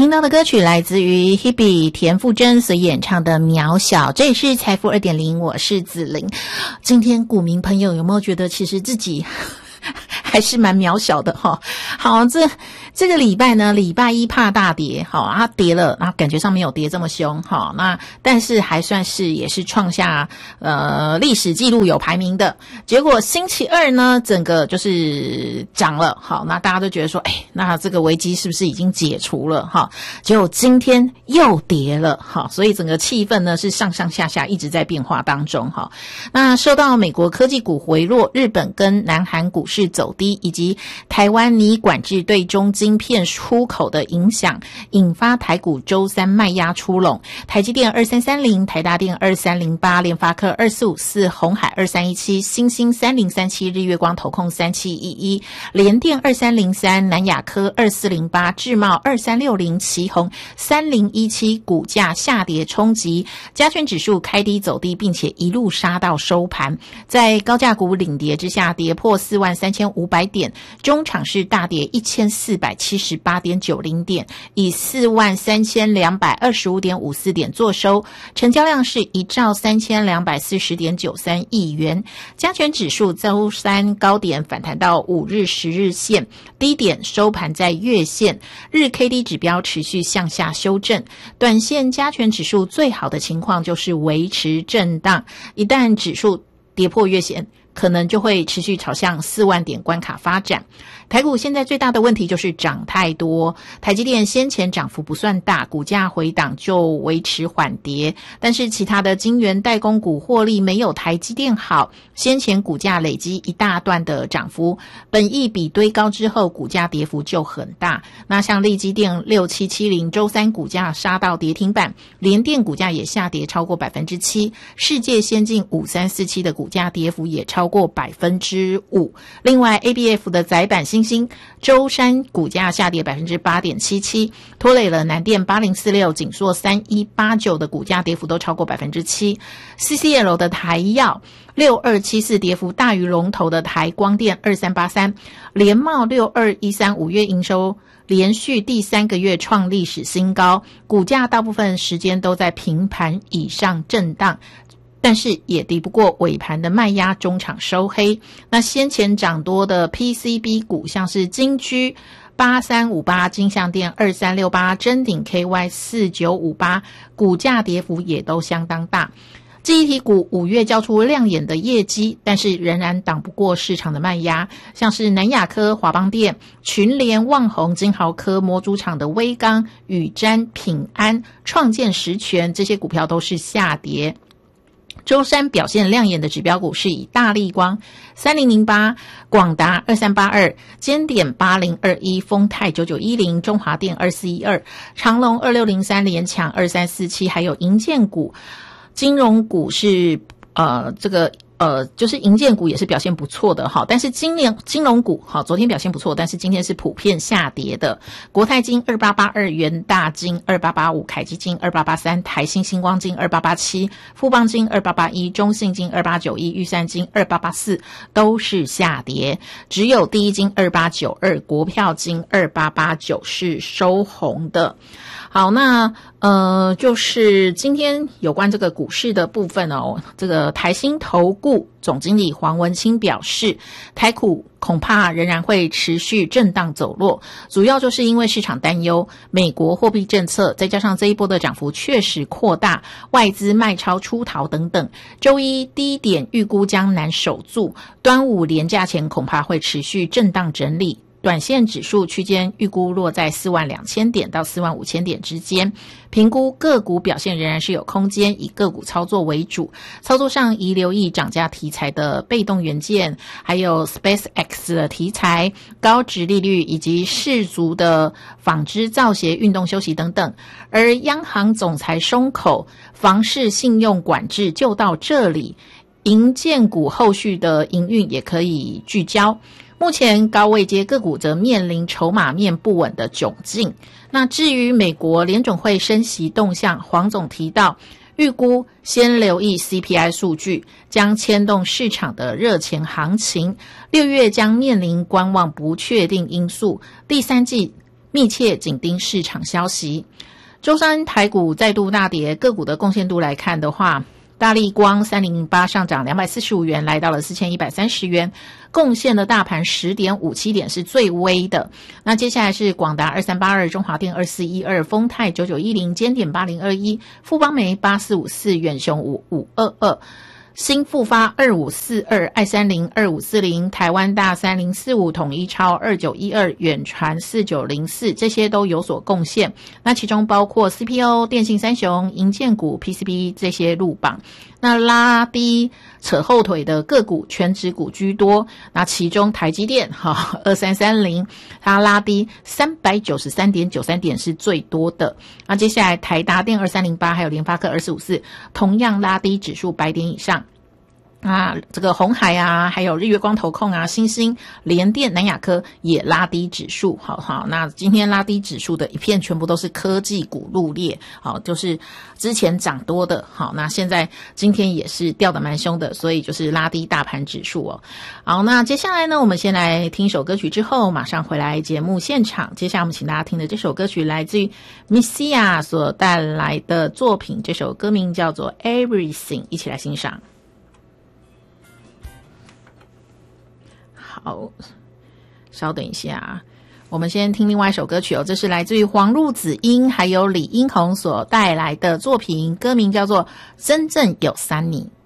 听到的歌曲来自于 Hebe 田馥甄所演唱的《渺小》，这也是财富 2.0， 我是子玲。今天股民朋友有没有觉得其实自己还是蛮渺小的哈？好，这个礼拜呢，礼拜一怕大跌，好，它跌了，然后感觉上没有跌这么凶，好，那但是还算是也是创下历史记录有排名的。结果星期二呢，整个就是涨了，好，那大家都觉得说，那这个危机是不是已经解除了哈？结果今天又跌了，好，所以整个气氛呢是上上下下一直在变化当中哈。那受到美国科技股回落、日本跟南韩股市走低，以及台湾拟管制对中晶片出口的影响，引发台股周三卖压出笼。台积电2330，台达电2308，联发科2454，鸿海2317，新兴3037，日月光投控3711，联电2303，南亚科2408，智茂2360，奇宏3017，股价下跌冲击，加权指数开低走低，并且一路杀到收盘，在高价股领跌之下，跌破43500点，中场是大跌1478.90点，以43225.54点作收，成交量是1兆3240.93亿元。加权指数周三高点反弹到5日10日线，低点收盘在月线，日 KD 指标持续向下修正，短线加权指数最好的情况就是维持震荡，一旦指数跌破月线，可能就会持续朝向4万点关卡发展。台股现在最大的问题就是涨太多，台积电先前涨幅不算大，股价回档就维持缓跌，但是其他的晶圆代工股获利没有台积电好，先前股价累积一大段的涨幅，本益比堆高之后股价跌幅就很大。那像力积电6770周三股价杀到跌停板，联电股价也下跌超过 7%， 世界先进5347的股价跌幅也超过 5%。 另外 ABF 的载板新兴周三股价下跌 8.77%， 拖累了南电8046、景硕3189的股价跌幅都超过 7%。 CCL 的台药6274跌幅大于龙头的台光电2383，联茂6213 5月营收连续第3个月创历史新高，股价大部分时间都在平盘以上震荡，但是也敌不过尾盘的卖压，中场收黑。那先前涨多的 PCB 股，像是金居8358、金像电2368、臻鼎 KY 4958，股价跌幅也都相当大。记忆体股5月交出亮眼的业绩，但是仍然挡不过市场的卖压，像是南亚科、华邦电、群联、旺宏、金豪科、模组厂的威刚、宇瞻、品安、创建实权，这些股票都是下跌。周三表现亮眼的指标股是以大立光3008、广达2382、尖点8021、丰泰9910、中华电2412、长隆2603、联强2347，还有营建股、金融股是就是营建股也是表现不错的哈，但是金融股好，昨天表现不错，但是今天是普遍下跌的。国泰金2882、元大金2885、凯基金2883、台新星光金2887、富邦金2881、中信金2891、玉山金2884都是下跌，只有第一金2892、国票金2889是收红的。好，那就是今天有关这个股市的部分哦，这个台新投顾总经理黄文清表示，台股恐怕仍然会持续震荡走弱，主要就是因为市场担忧美国货币政策，再加上这一波的涨幅确实扩大，外资卖超出逃等等，周一低点预估将难守住，端午连假前恐怕会持续震荡整理，短线指数区间预估落在42000点到45000点之间，评估个股表现仍然是有空间，以个股操作为主，操作上宜留意涨价题材的被动元件，还有 SpaceX 的题材、高殖利率以及世足的纺织造鞋、运动休息等等。而央行总裁松口，房市信用管制就到这里，营建股后续的营运也可以聚焦。目前高位阶个股则面临筹码面不稳的窘境。那至于美国联准会升息动向，黄总提到，预估先留意 CPI 数据，将牵动市场的热钱行情。6月将面临观望不确定因素，第三季密切紧盯市场消息。周三台股再度大跌，个股的贡献度来看的话，大立光3008上涨245元，来到了4130元，贡献的大盘 10.57 点是最微的。那接下来是广达2382、中华电2412、丰泰9910、尖点8021、富邦媒8454、远雄5522、新复发2542、爱30 2540、台湾大3045、统一超2912、远传4904，这些都有所贡献。那其中包括 CPO、电信三雄、营建股、PCB 这些入榜。那拉低扯后腿的个股全指股居多，那其中台积电2330它拉低 393.93 点是最多的。那接下来台达电2308还有联发科2454同样拉低指数100点以上。这个鸿海啊，还有日月光投控啊，新兴、联电、南亚科也拉低指数。好，那今天拉低指数的一片全部都是科技股入列，好，就是之前涨多的，好，那现在今天也是掉得蛮凶的，所以就是拉低大盘指数哦。好，那接下来呢，我们先来听一首歌曲，之后马上回来节目现场。接下来我们请大家听的这首歌曲来自于 Misia 所带来的作品，这首歌名叫做 Everything， 一起来欣赏。好，稍等一下，我们先听另外一首歌曲哦，这是来自于黄路子英还有李英宏所带来的作品，歌名叫做《真正有三你》。